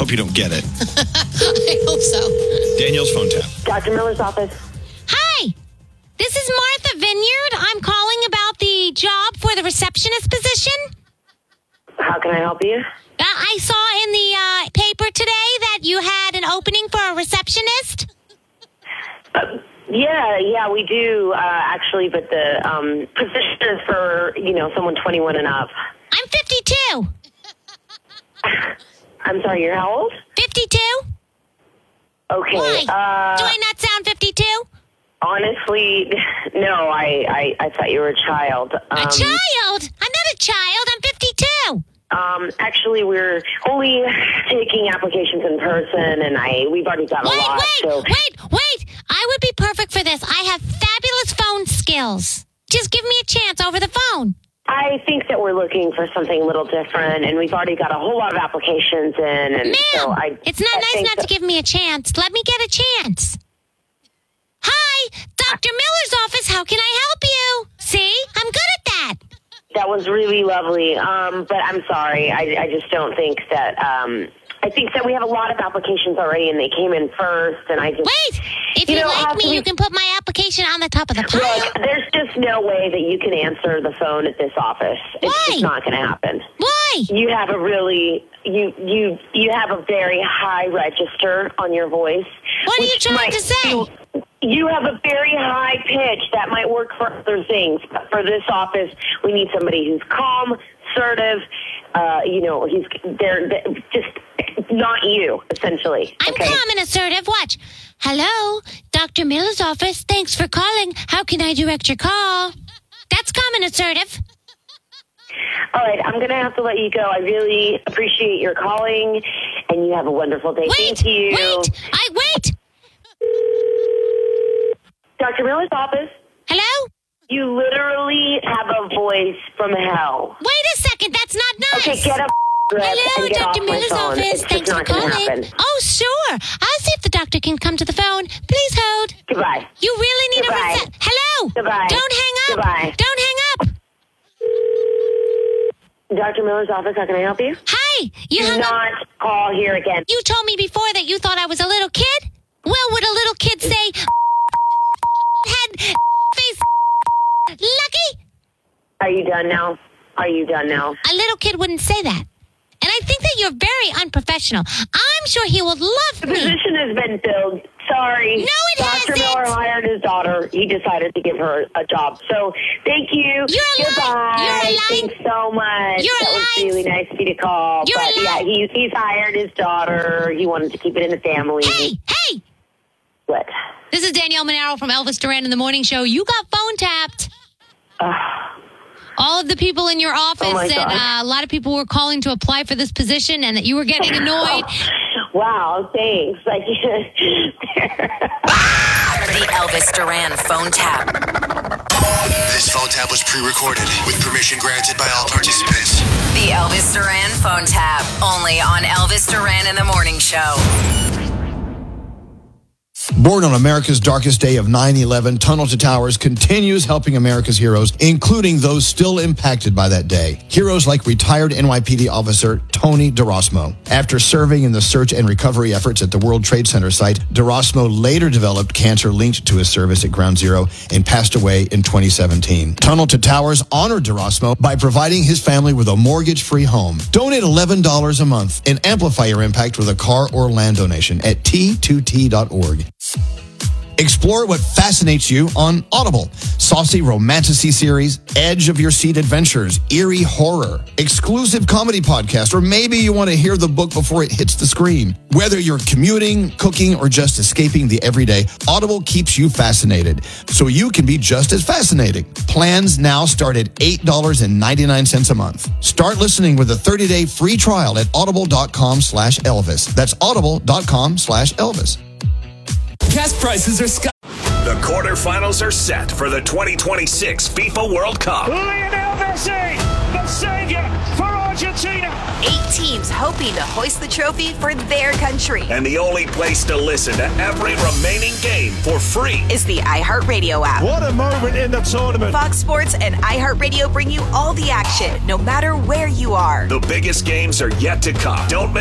hope you don't get it. I hope so. Danielle's phone tap. Dr. Miller's office. Hi, this is Martha Vineyard. I'm calling about the job for the receptionist position. How can I help you? I saw in the paper today that you had an opening for a receptionist. Yeah, we do, actually, but the position is for, someone 21 and up. I'm 52. I'm sorry, you're how old? 52? Okay. Why? Do I not sound 52? Honestly, no, I thought you were a child. A child? I'm not a child. I'm 52. Actually, we're only taking applications in person, and we've already got a lot. Wait. I would be perfect for this. I have fabulous phone skills. Just give me a chance over the phone. I think that we're looking for something a little different, and we've already got a whole lot of applications in. And so it's not nice not to give me a chance. Let me get a chance. Hi, Dr. Miller's office. How can I help you? See, I'm good at that. That was really lovely, but I'm sorry. I just don't think that... I think that we have a lot of applications already, and they came in first, and I just... Wait! If you like me, you can put my application on the top of the pile. Look, there's just no way that you can answer the phone at this office. It's just not going to happen. Why? You have a really... You have a very high register on your voice. What are you trying to say? You have a very high pitch. That might work for other things. But for this office, we need somebody who's calm, assertive. They're just not you, essentially. I'm calm and assertive. Watch. Hello, Dr. Miller's office. Thanks for calling. How can I direct your call? That's calm and assertive. All right, I'm going to have to let you go. I really appreciate your calling, and you have a wonderful day. Thank you. Wait. Dr. Miller's office. Hello? You literally have a voice from hell. Wait a second. That's not nice. Okay, get up. Hello, Dr. Miller's office. Thanks for calling. Happen. Oh, sure. I'll see if the doctor can come to the phone. Please hold. Goodbye. You really need Goodbye. a reset. Hello. Goodbye. Don't hang up. Goodbye. Don't hang up. Dr. Miller's office, how can I help you? Hi. You Do hung up. not call here again. You told me before that you thought I was a little kid? Well, would a little kid say, head, face, lucky? Are you done now? A little kid wouldn't say that. And I think that you're very unprofessional. I'm sure he would love The me. position has been filled. Sorry. No, it Dr. hasn't. Miller hired his daughter. He decided to give her a job. So, thank you. Goodbye. Thanks so much. That was really nice of you to call. He's hired his daughter. He wanted to keep it in the family. Hey! What? This is Danielle Monaro from Elvis Duran in the Morning Show. You got phone tapped. All of the people in your office said a lot of people were calling to apply for this position and that you were getting annoyed. Wow, thanks. The Elvis Duran phone tap. This phone tap was pre-recorded with permission granted by all participants. The Elvis Duran phone tap. Only on Elvis Duran in the Morning Show. Born on America's darkest day of 9/11, Tunnel to Towers continues helping America's heroes, including those still impacted by that day. Heroes like retired NYPD officer Tony DeRosmo. After serving in the search and recovery efforts at the World Trade Center site, DeRosmo later developed cancer linked to his service at Ground Zero and passed away in 2017. Tunnel to Towers honored DeRosmo by providing his family with a mortgage-free home. Donate $11 a month and amplify your impact with a car or land donation at T2T.org. Explore what fascinates you on Audible. Saucy romantasy series, edge of your seat adventures, eerie horror, exclusive comedy podcast, or maybe you want to hear the book before it hits the screen. Whether you're commuting, cooking, or just escaping the everyday, Audible keeps you fascinated so you can be just as fascinating. Plans now start at $8.99 a month. Start listening with a 30-day free trial at audible.com/Elvis. That's audible.com/Elvis. Gas prices are sky. The quarterfinals are set for the 2026 FIFA World Cup. Lionel Messi, the savior for Argentina. 8 teams hoping to hoist the trophy for their country. And the only place to listen to every remaining game for free is the iHeartRadio app. What a moment in the tournament. Fox Sports and iHeartRadio bring you all the action, no matter where you are. The biggest games are yet to come. Don't